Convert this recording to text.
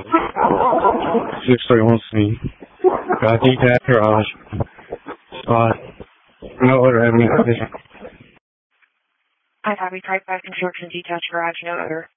631 C. Got detached garage. Spot. No odor having a condition. I copy. Type back construction detached garage, no odor.